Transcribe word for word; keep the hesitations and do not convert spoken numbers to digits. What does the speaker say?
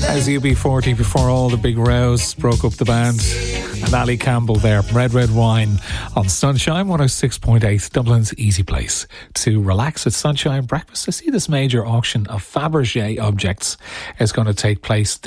As U B forty before all the big rows broke up the band. And Ali Campbell there, Red Red Wine on Sunshine one oh six point eight, Dublin's easy place to relax at Sunshine Breakfast. I see this major auction of Fabergé objects is going to take place